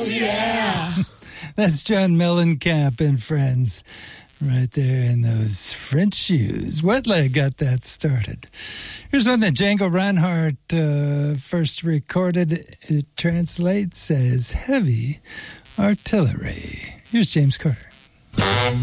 yeah. That's John Mellencamp and friends right there in those French shoes. Wetleg got that started. Here's one that Django Reinhardt first recorded. It translates as heavy artillery. Here's James Carter.